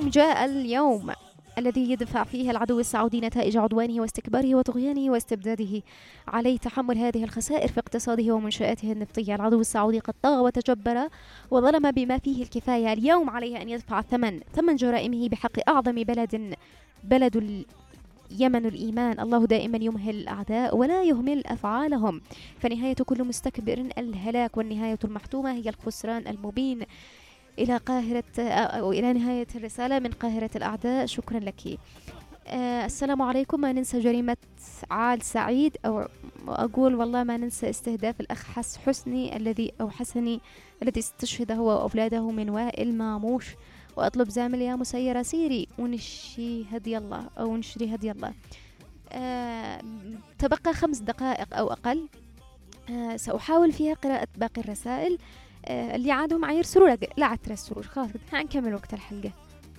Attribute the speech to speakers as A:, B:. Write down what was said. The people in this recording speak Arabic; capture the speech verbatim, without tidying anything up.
A: نعم، جاء اليوم الذي يدفع فيه العدو السعودي نتائج عدوانه واستكباره وطغيانه واستبداده عليه تحمل هذه الخسائر في اقتصاده ومنشآته النفطية. العدو السعودي قد طغى وتجبر وظلم بما فيه الكفاية. اليوم عليه أن يدفع ثمن ثمن جرائمه بحق أعظم بلد بلد يمن الإيمان. الله دائما يمهل الأعداء ولا يهمل أفعالهم، فنهاية كل مستكبر الهلاك، والنهاية المحتومة هي الخسران المبين. إلى قاهرة أو إلى نهاية الرسالة من قاهرة الأعداء. شكرا لك. آه السلام عليكم. ما ننسى جريمة عال سعيد، أو أقول والله ما ننسى استهداف الأخ حس حسني الذي أو حسني الذي استشهد هو وأولاده من وائل ماموش. وأطلب زامل يا مسيرة سيري ونشي هدي الله أو نشري هدي الله. آه تبقى خمس دقائق أو أقل. آه سأحاول فيها قراءة باقي الرسائل. آه اللي عادهم عاير سرور لا عتر السرور. خلاص حنكمل وقت الحلقة.